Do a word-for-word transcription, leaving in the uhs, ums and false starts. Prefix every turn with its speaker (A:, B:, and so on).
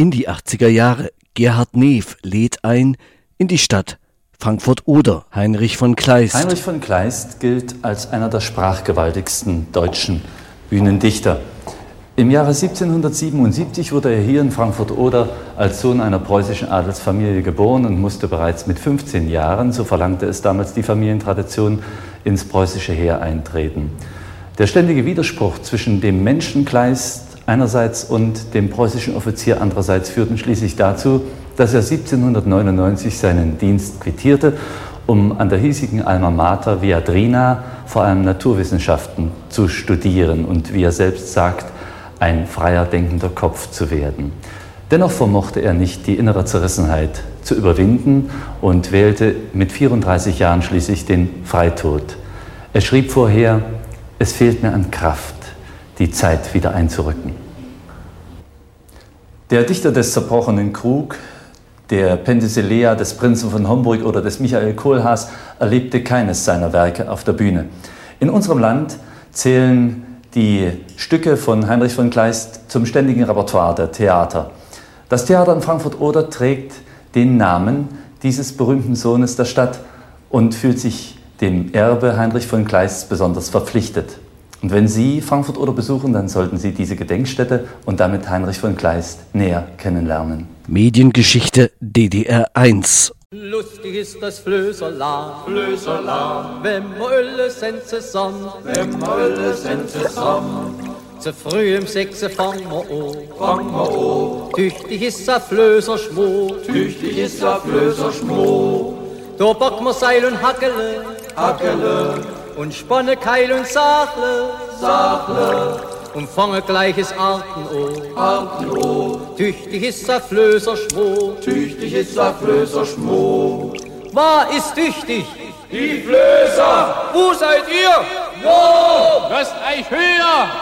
A: In die achtziger Jahre. Gerhard Neef lädt ein in die Stadt Frankfurt-Oder. Heinrich von Kleist.
B: Heinrich von Kleist gilt als einer der sprachgewaltigsten deutschen Bühnendichter. Im Jahre siebzehnhundertsiebenundsiebzig wurde er hier in Frankfurt-Oder als Sohn einer preußischen Adelsfamilie geboren und musste bereits mit fünfzehn Jahren, so verlangte es damals die Familientradition, ins preußische Heer eintreten. Der ständige Widerspruch zwischen dem Menschen Kleist einerseits und dem preußischen Offizier andererseits führten schließlich dazu, dass er siebzehnhundertneunundneunzig seinen Dienst quittierte, um an der hiesigen Alma Mater Viadrina vor allem Naturwissenschaften zu studieren und, wie er selbst sagt, ein freier denkender Kopf zu werden. Dennoch vermochte er nicht, die innere Zerrissenheit zu überwinden und wählte mit vierunddreißig Jahren schließlich den Freitod. Er schrieb vorher: Es fehlt mir an Kraft, die Zeit wieder einzurücken. Der Dichter des zerbrochenen Krug, der Penthesilea des Prinzen von Homburg oder des Michael Kohlhaas erlebte keines seiner Werke auf der Bühne. In unserem Land zählen die Stücke von Heinrich von Kleist zum ständigen Repertoire der Theater. Das Theater in Frankfurt-Oder trägt den Namen dieses berühmten Sohnes der Stadt und fühlt sich dem Erbe Heinrich von Kleists besonders verpflichtet. Und wenn Sie Frankfurt-Oder besuchen, dann sollten Sie diese Gedenkstätte und damit Heinrich von Kleist näher kennenlernen.
A: Mediengeschichte D D R eins.
C: Lustig ist das Flößerla, Flößerla, wenn wir alle sind zusammen, wenn wir alle sind zusammen. Zu früh um sechs fangen wir an, fangen wir an. Tüchtig ist der Flößerschmo, tüchtig ist der Flößerschmo. Da backen wir Seil und Hackele, Hackele. Und spanne Keil und Sachle, Sachle. Und fange gleiches Arten an, Arten an. Tüchtig ist der Flößerschmo, tüchtig ist der Flößerschmo. Wer ist tüchtig?
D: Die Flößer!
C: Wo seid ihr?
D: Wo? Lasst euch höher!